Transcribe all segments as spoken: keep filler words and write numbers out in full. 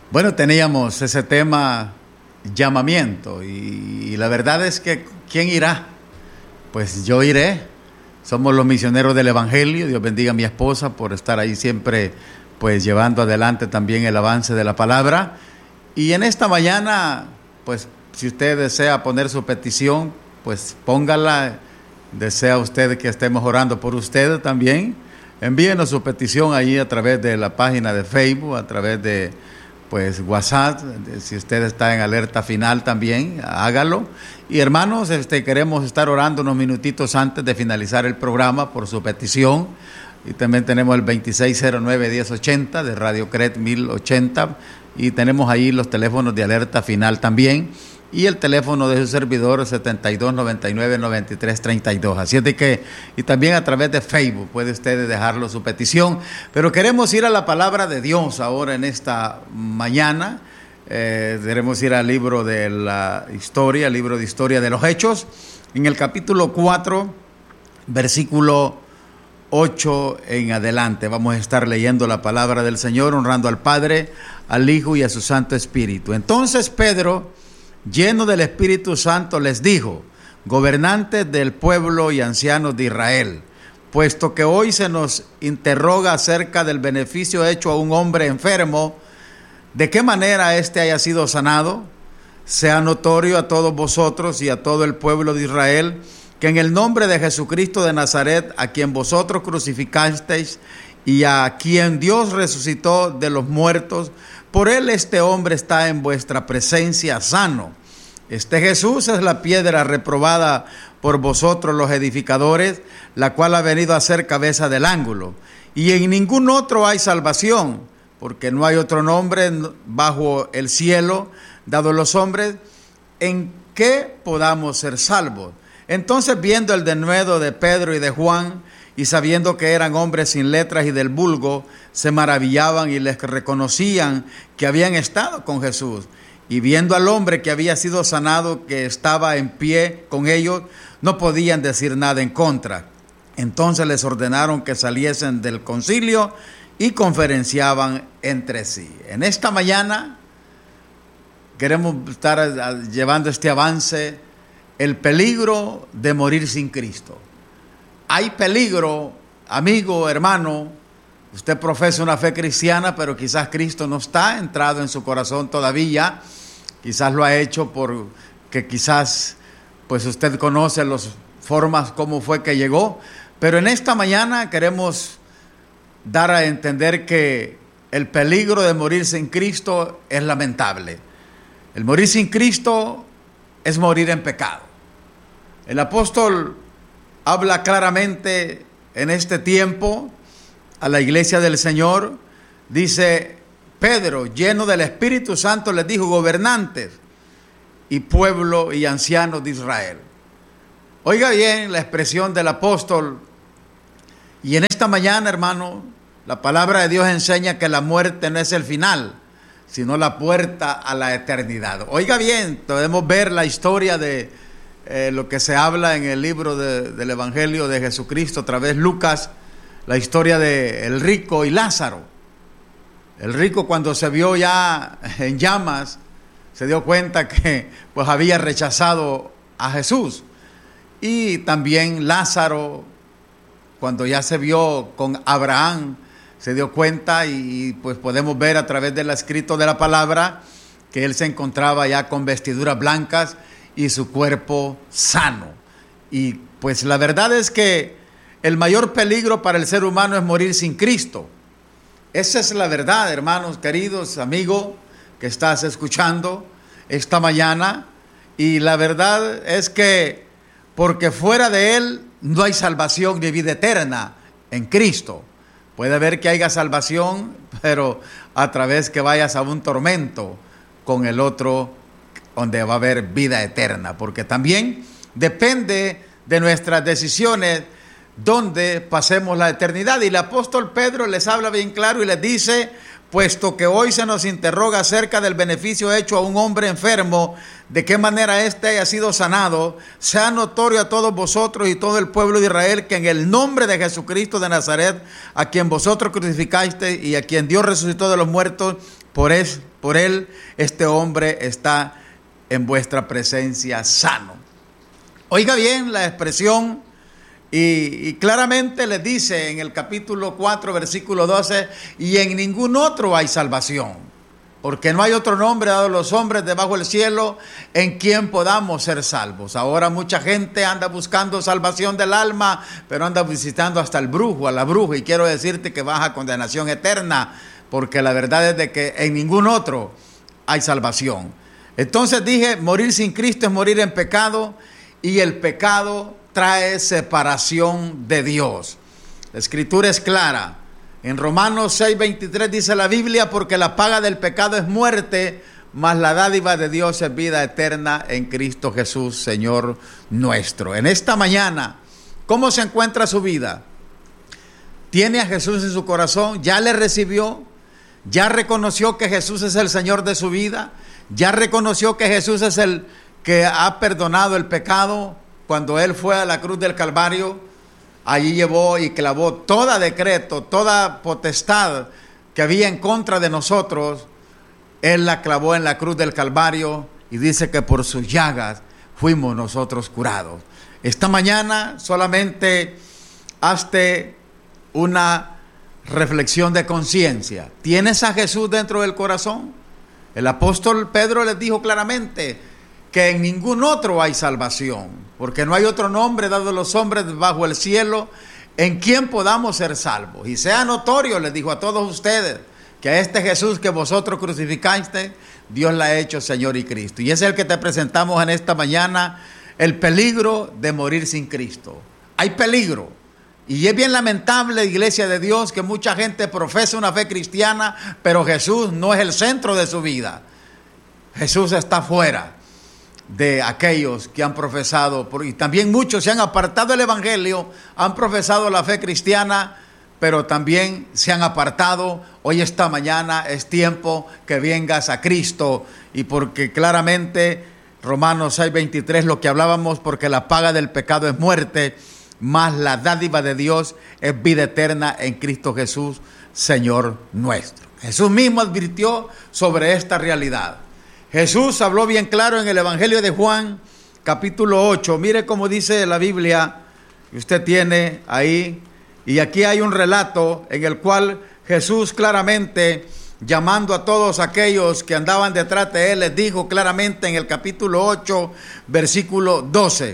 Bueno, teníamos ese tema, llamamiento, y, y la verdad es que ¿quién irá? Pues yo iré. Somos los misioneros del Evangelio. Dios bendiga a mi esposa por estar ahí siempre, pues llevando adelante también el avance de la palabra. Y en esta mañana, pues si usted desea poner su petición, pues póngala. Desea usted que estemos orando por usted también, envíenos su petición ahí a través de la página de Facebook, a través de pues WhatsApp. Si usted está en alerta final también, hágalo. Y hermanos, este, queremos estar orando unos minutitos antes de finalizar el programa por su petición. Y también tenemos el veintiséis cero nueve, diez ochenta de Radio Cret mil ochenta, y tenemos ahí los teléfonos de alerta final también, y el teléfono de su servidor setenta y dos noventa y nueve, noventa y tres treinta y dos. Así es de que, y también a través de Facebook puede usted dejarlo su petición. Pero queremos ir a la palabra de Dios ahora en esta mañana. Eh, queremos ir al libro de la historia, el libro de historia de los Hechos, en el capítulo cuatro, versículo ocho en adelante. Vamos a estar leyendo la palabra del Señor, honrando al Padre, al Hijo y a su Santo Espíritu. Entonces Pedro, lleno del Espíritu Santo, les dijo: gobernantes del pueblo y ancianos de Israel, puesto que hoy se nos interroga acerca del beneficio hecho a un hombre enfermo, de qué manera éste haya sido sanado, sea notorio a todos vosotros y a todo el pueblo de Israel, que en el nombre de Jesucristo de Nazaret, a quien vosotros crucificasteis y a quien Dios resucitó de los muertos, por él este hombre está en vuestra presencia sano. Este Jesús es la piedra reprobada por vosotros los edificadores, la cual ha venido a ser cabeza del ángulo. Y en ningún otro hay salvación, porque no hay otro nombre bajo el cielo dado a los hombres en que podamos ser salvos. Entonces, viendo el denuedo de Pedro y de Juan, y sabiendo que eran hombres sin letras y del vulgo, se maravillaban y les reconocían que habían estado con Jesús. Y viendo al hombre que había sido sanado, que estaba en pie con ellos, no podían decir nada en contra. Entonces les ordenaron que saliesen del concilio y conferenciaban entre sí. En esta mañana queremos estar llevando este avance: el peligro de morir sin Cristo. Hay peligro, amigo, hermano. Usted profesa una fe cristiana, pero quizás Cristo no está entrado en su corazón todavía. Quizás lo ha hecho porque quizás pues usted conoce las formas cómo fue que llegó. Pero en esta mañana queremos dar a entender que el peligro de morir sin Cristo es lamentable. El morir sin Cristo es morir en pecado. El apóstol habla claramente en este tiempo a la iglesia del Señor. Dice: Pedro, lleno del Espíritu Santo, les dijo: gobernantes y pueblo y ancianos de Israel. Oiga bien la expresión del apóstol. Y en esta mañana, hermano, la palabra de Dios enseña que la muerte no es el final, sino la puerta a la eternidad. Oiga bien, podemos ver la historia de Eh, lo que se habla en el libro de, del Evangelio de Jesucristo a través de Lucas, la historia de el rico y Lázaro. El rico, cuando se vio ya en llamas, se dio cuenta que pues había rechazado a Jesús. Y también Lázaro, cuando ya se vio con Abraham, se dio cuenta, y pues podemos ver a través del escrito de la palabra que él se encontraba ya con vestiduras blancas y su cuerpo sano. Y pues la verdad es que el mayor peligro para el ser humano es morir sin Cristo. Esa es la verdad, hermanos queridos, amigo que estás escuchando esta mañana. Y la verdad es que porque fuera de Él no hay salvación ni vida eterna en Cristo. Puede haber que haya salvación, pero a través que vayas a un tormento con el otro, donde va a haber vida eterna, porque también depende de nuestras decisiones donde pasemos la eternidad. Y el apóstol Pedro les habla bien claro y les dice: puesto que hoy se nos interroga acerca del beneficio hecho a un hombre enfermo, de qué manera éste haya sido sanado, sea notorio a todos vosotros y todo el pueblo de Israel que en el nombre de Jesucristo de Nazaret, a quien vosotros crucificasteis y a quien Dios resucitó de los muertos, Por, es, por él este hombre está en vuestra presencia sano. Oiga bien la expresión y, y claramente les dice en el capítulo cuatro, versículo doce, y en ningún otro hay salvación, porque no hay otro nombre dado a los hombres debajo del cielo en quien podamos ser salvos. Ahora mucha gente anda buscando salvación del alma, pero anda visitando hasta el brujo, a la bruja, y quiero decirte que vas a condenación eterna, porque la verdad es de que en ningún otro hay salvación. Entonces dije, morir sin Cristo es morir en pecado, y el pecado trae separación de Dios. La escritura es clara. En Romanos seis veintitrés dice la Biblia, porque la paga del pecado es muerte, mas la dádiva de Dios es vida eterna en Cristo Jesús, Señor nuestro. En esta mañana, ¿cómo se encuentra su vida? ¿Tiene a Jesús en su corazón? ¿Ya le recibió? ¿Ya reconoció que Jesús es el Señor de su vida? ¿Ya reconoció que Jesús es el que ha perdonado el pecado? Cuando Él fue a la cruz del Calvario, allí llevó y clavó todo decreto, toda potestad que había en contra de nosotros. Él la clavó en la cruz del Calvario y dice que por sus llagas fuimos nosotros curados. Esta mañana solamente hazte una reflexión de conciencia. ¿Tienes a Jesús dentro del corazón? El apóstol Pedro les dijo claramente que en ningún otro hay salvación, porque no hay otro nombre dado a los hombres bajo el cielo en quien podamos ser salvos. Y sea notorio, les dijo a todos ustedes, que a este Jesús que vosotros crucificaste, Dios la ha hecho Señor y Cristo. Y es el que te presentamos en esta mañana, el peligro de morir sin Cristo. Hay peligro. Y es bien lamentable, iglesia de Dios, que mucha gente profesa una fe cristiana, pero Jesús no es el centro de su vida. Jesús está fuera de aquellos que han profesado, y también muchos se han apartado del evangelio, han profesado la fe cristiana, pero también se han apartado. Hoy, esta mañana, es tiempo que vengas a Cristo, y porque claramente Romanos seis veintitrés, lo que hablábamos, porque la paga del pecado es muerte, mas la dádiva de Dios es vida eterna en Cristo Jesús, Señor nuestro. Jesús mismo advirtió sobre esta realidad. Jesús habló bien claro en el Evangelio de Juan, capítulo ocho. Mire cómo dice la Biblia, que usted tiene ahí. Y aquí hay un relato en el cual Jesús claramente, llamando a todos aquellos que andaban detrás de él, les dijo claramente en el capítulo ocho, versículo doce.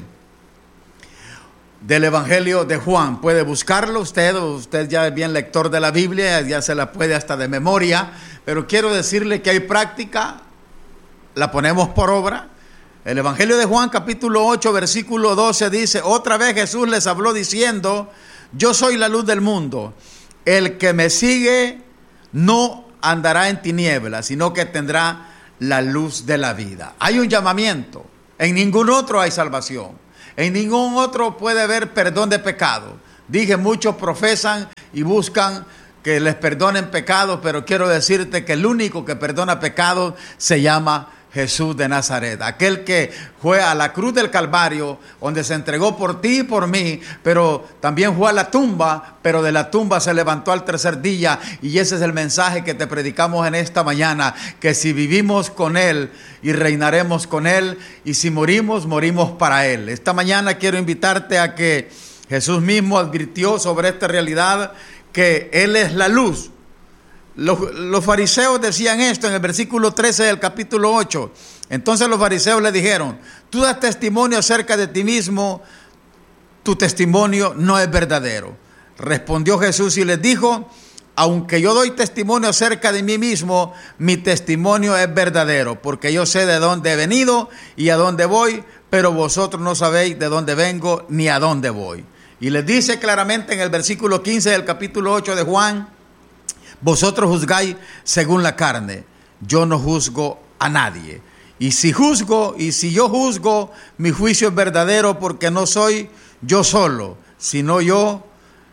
Del Evangelio de Juan. Puede buscarlo usted, usted ya es bien lector de la Biblia, ya se la puede hasta de memoria, pero quiero decirle que hay práctica, la ponemos por obra. El Evangelio de Juan, capítulo ocho, versículo doce dice: otra vez Jesús les habló diciendo: yo soy la luz del mundo, el que me sigue no andará en tinieblas, sino que tendrá la luz de la vida. Hay un llamamiento, en ningún otro hay salvación. En ningún otro puede haber perdón de pecado. Dije, muchos profesan y buscan que les perdonen pecados, pero quiero decirte que el único que perdona pecados se llama Jesús de Nazaret. Aquel que fue a la cruz del Calvario, donde se entregó por ti y por mí, pero también fue a la tumba, pero de la tumba se levantó al tercer día. Y ese es el mensaje que te predicamos en esta mañana, que si vivimos con Él y reinaremos con Él, y si morimos, morimos para Él. Esta mañana quiero invitarte a que Jesús mismo advirtió sobre esta realidad, que Él es la luz. Los, los fariseos decían esto en el versículo trece del capítulo ocho. Entonces los fariseos le dijeron: tú das testimonio acerca de ti mismo, tu testimonio no es verdadero. Respondió Jesús y les dijo: aunque yo doy testimonio acerca de mí mismo, mi testimonio es verdadero, porque yo sé de dónde he venido y a dónde voy, pero vosotros no sabéis de dónde vengo ni a dónde voy. Y les dice claramente en el versículo quince del capítulo ocho de Juan: vosotros juzgáis según la carne, yo no juzgo a nadie. Y si juzgo, y si yo juzgo, mi juicio es verdadero, porque no soy yo solo, sino yo,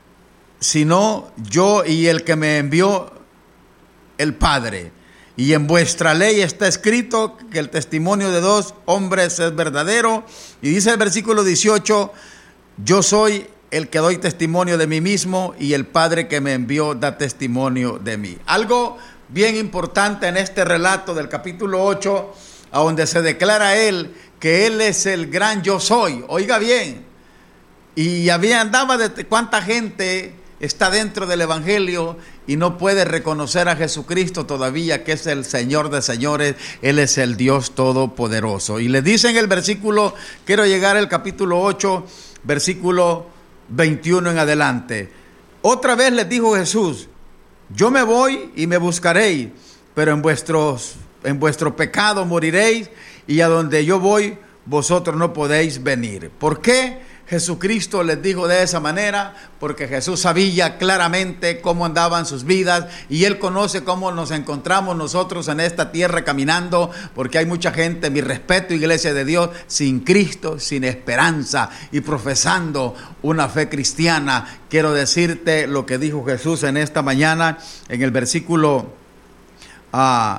sino yo y el que me envió, el Padre. Y en vuestra ley está escrito que el testimonio de dos hombres es verdadero. Y dice el versículo dieciocho: yo soy el que doy testimonio de mí mismo, y el Padre que me envió da testimonio de mí. Algo bien importante en este relato del capítulo ocho, a donde se declara él que él es el gran yo soy. Oiga bien, y había andaba de cuánta gente está dentro del evangelio y no puede reconocer a Jesucristo todavía, que es el Señor de señores, Él es el Dios todopoderoso. Y le dice en el versículo, quiero llegar al capítulo ocho, versículo veintiuno en adelante. Otra vez les dijo Jesús: yo me voy y me buscaréis, pero en vuestros, en vuestro pecado moriréis, y a donde yo voy, vosotros no podéis venir. ¿Por qué Jesucristo les dijo de esa manera? Porque Jesús sabía claramente cómo andaban sus vidas, y Él conoce cómo nos encontramos nosotros en esta tierra caminando, porque hay mucha gente, mi respeto, iglesia de Dios, sin Cristo, sin esperanza y profesando una fe cristiana. Quiero decirte lo que dijo Jesús en esta mañana en el versículo uh,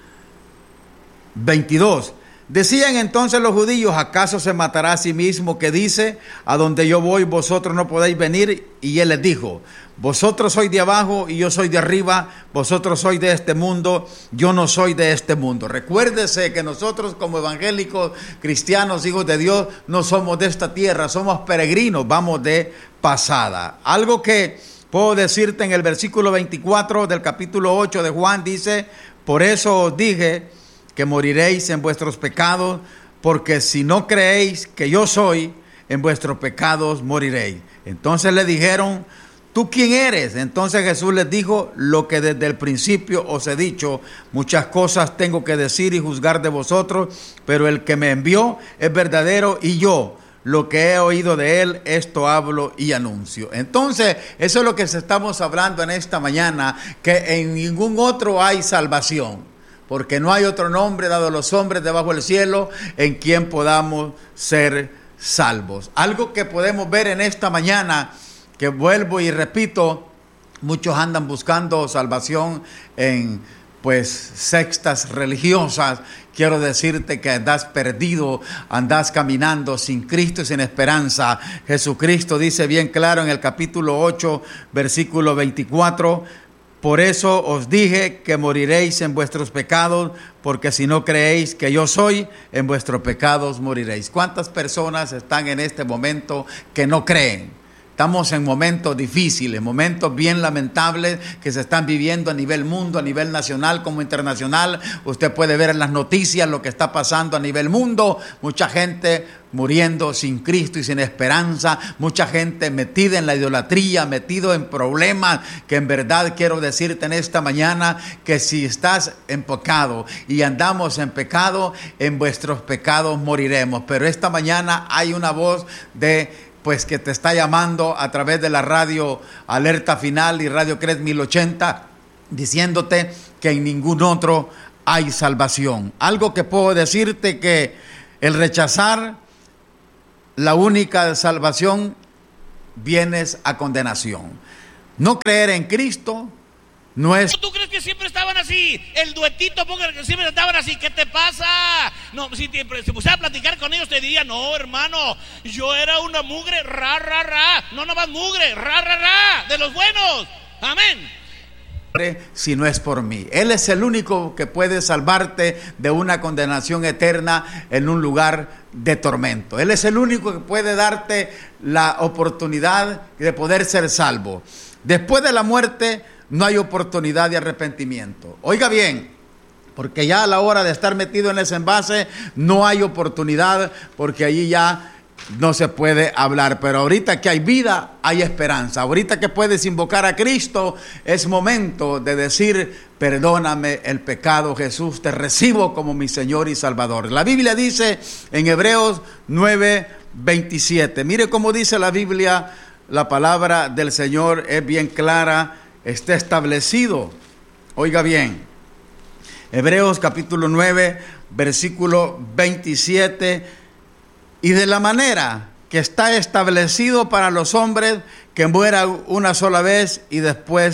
veintidós. Decían entonces los judíos: ¿acaso se matará a sí mismo, que dice: a donde yo voy vosotros no podéis venir? Y él les dijo: vosotros sois de abajo y yo soy de arriba, vosotros sois de este mundo, yo no soy de este mundo. Recuérdese que nosotros como evangélicos, cristianos, hijos de Dios, no somos de esta tierra, somos peregrinos, vamos de pasada. Algo que puedo decirte en el versículo veinticuatro del capítulo ocho de Juan dice: por eso os dije que moriréis en vuestros pecados, porque si no creéis que yo soy, en vuestros pecados moriréis. Entonces le dijeron: ¿tú quién eres? Entonces Jesús les dijo: lo que desde el principio os he dicho, muchas cosas tengo que decir y juzgar de vosotros, pero el que me envió es verdadero, y yo lo que he oído de él, esto hablo y anuncio. Entonces, eso es lo que estamos hablando en esta mañana, que en ningún otro hay salvación, porque no hay otro nombre dado a los hombres debajo del cielo en quien podamos ser salvos. Algo que podemos ver en esta mañana, que vuelvo y repito, muchos andan buscando salvación en pues sectas religiosas. Quiero decirte que andas perdido, andas caminando sin Cristo y sin esperanza. Jesucristo dice bien claro en el capítulo ocho, versículo veinticuatro: por eso os dije que moriréis en vuestros pecados, porque si no creéis que yo soy, en vuestros pecados moriréis. ¿Cuántas personas están en este momento que no creen? Estamos en momentos difíciles, momentos bien lamentables que se están viviendo a nivel mundo, a nivel nacional como internacional. Usted puede ver en las noticias lo que está pasando a nivel mundo. Mucha gente muriendo sin Cristo y sin esperanza. Mucha gente metida en la idolatría, metido en problemas, que en verdad quiero decirte en esta mañana que si estás en pecado y andamos en pecado, en vuestros pecados moriremos. Pero esta mañana hay una voz de pues que te está llamando a través de la radio Alerta Final y Radio Cres mil ochenta, diciéndote que en ningún otro hay salvación. Algo que puedo decirte, que el rechazar la única salvación vienes a condenación. No creer en Cristo no es... ¿Tú crees que siempre estaban así? El duetito, porque que siempre estaban así. ¿Qué te pasa? No, si te si pusiera a platicar con ellos te diría: no, hermano, yo era una mugre, ra, ra, ra. No, no más mugre, ra, ra, ra, de los buenos. Amén. Si no es por mí. Él es el único que puede salvarte de una condenación eterna en un lugar de tormento. Él es el único que puede darte la oportunidad de poder ser salvo. Después de la muerte no hay oportunidad de arrepentimiento. Oiga bien, porque ya a la hora de estar metido en ese envase no hay oportunidad, porque allí ya no se puede hablar. Pero ahorita que hay vida, hay esperanza. Ahorita que puedes invocar a Cristo, es momento de decir: perdóname el pecado, Jesús, te recibo como mi Señor y Salvador. La Biblia dice en Hebreos nueve veintisiete, mire cómo dice la Biblia, la palabra del Señor es bien clara, está establecido. Oiga bien, Hebreos capítulo nueve, versículo veintisiete: y de la manera que está establecido para los hombres que muera una sola vez y después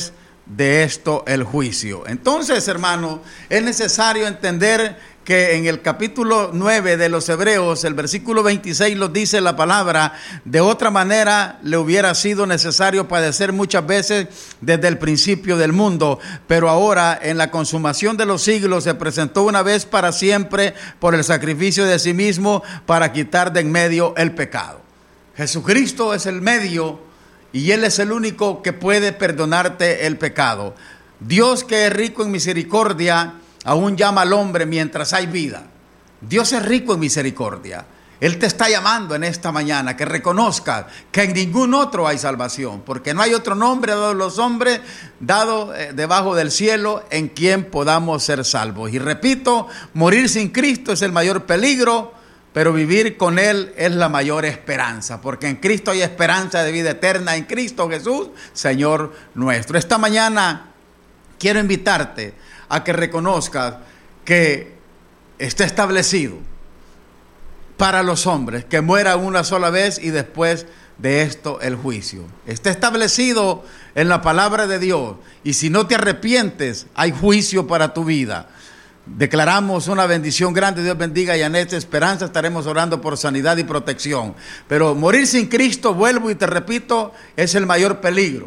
de esto el juicio. Entonces, hermano, es necesario entender que en el capítulo nueve de los Hebreos, el versículo veintiséis nos dice la palabra: de otra manera le hubiera sido necesario padecer muchas veces desde el principio del mundo, pero ahora en la consumación de los siglos se presentó una vez para siempre por el sacrificio de sí mismo para quitar de en medio el pecado. Jesucristo es el medio y Él es el único que puede perdonarte el pecado. Dios, que es rico en misericordia, aún llama al hombre mientras hay vida. Dios es rico en misericordia. Él te está llamando en esta mañana que reconozcas que en ningún otro hay salvación, porque no hay otro nombre dado a los hombres, dado eh, debajo del cielo, en quien podamos ser salvos. Y repito, morir sin Cristo es el mayor peligro, pero vivir con Él es la mayor esperanza, porque en Cristo hay esperanza de vida eterna, en Cristo Jesús, Señor nuestro. Esta mañana quiero invitarte a que reconozcas que está establecido para los hombres que muera una sola vez y después de esto el juicio. Está establecido en la palabra de Dios, y si no te arrepientes hay juicio para tu vida. Declaramos una bendición grande. Dios bendiga y en esta esperanza estaremos orando por sanidad y protección. Pero morir sin Cristo, vuelvo y te repito, es el mayor peligro.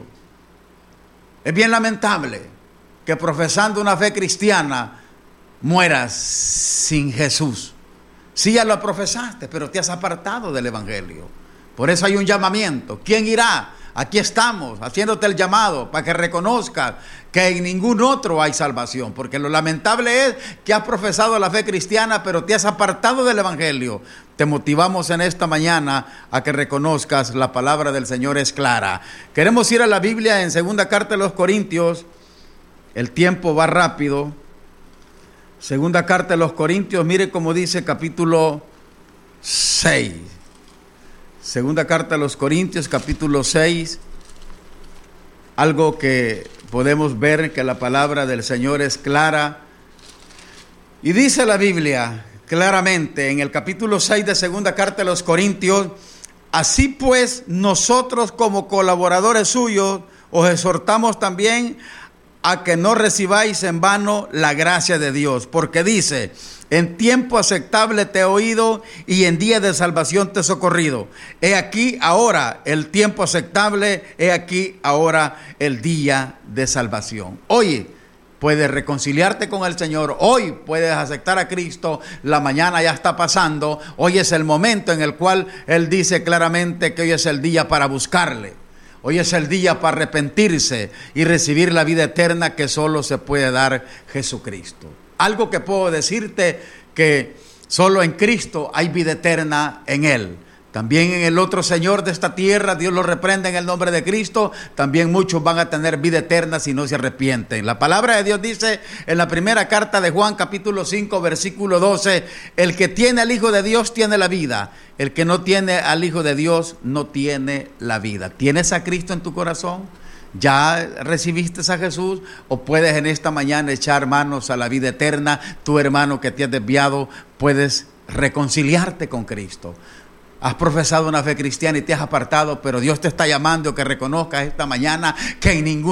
Es bien lamentable que profesando una fe cristiana mueras sin Jesús. Sí, ya lo profesaste, pero te has apartado del evangelio. Por eso hay un llamamiento. ¿Quién irá? Aquí estamos haciéndote el llamado para que reconozcas que en ningún otro hay salvación, porque lo lamentable es que has profesado la fe cristiana pero te has apartado del evangelio. Te motivamos en esta mañana a que reconozcas la palabra del Señor es clara. Queremos ir a la Biblia en segunda carta de los Corintios. El tiempo va rápido. Segunda carta de los Corintios, mire cómo dice capítulo seis. Segunda carta a los Corintios, capítulo seis. Algo que podemos ver que la palabra del Señor es clara. Y dice la Biblia claramente en el capítulo seis de segunda carta a los Corintios: así pues, nosotros como colaboradores suyos os exhortamos también a que no recibáis en vano la gracia de Dios, porque dice: en tiempo aceptable te he oído y en día de salvación te he socorrido. He aquí ahora el tiempo aceptable, he aquí ahora el día de salvación. Oye, puedes reconciliarte con el Señor, hoy puedes aceptar a Cristo, la mañana ya está pasando, hoy es el momento en el cual Él dice claramente que hoy es el día para buscarle. Hoy es el día para arrepentirse y recibir la vida eterna que solo se puede dar Jesucristo. Algo que puedo decirte, que solo en Cristo hay vida eterna en Él. También en el otro señor de esta tierra, Dios lo reprende en el nombre de Cristo. También muchos van a tener vida eterna si no se arrepienten. La palabra de Dios dice en la primera carta de Juan, capítulo cinco, versículo doce: el que tiene al Hijo de Dios tiene la vida. El que no tiene al Hijo de Dios no tiene la vida. ¿Tienes a Cristo en tu corazón? ¿Ya recibiste a Jesús? ¿O puedes en esta mañana echar manos a la vida eterna? Tu hermano que te has desviado, puedes reconciliarte con Cristo. Has profesado una fe cristiana y te has apartado, pero Dios te está llamando a que reconozcas esta mañana que en ningún